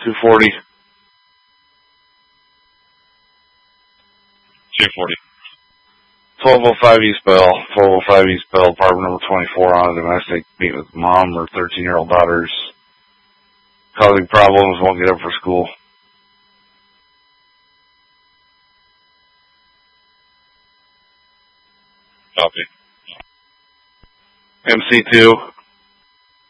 240. J40. 1205 East Bell. 1205 East Bell, apartment number 24 on a domestic. Meet with mom or 13-year-old daughters. Causing problems, won't get up for school. Copy. MC2.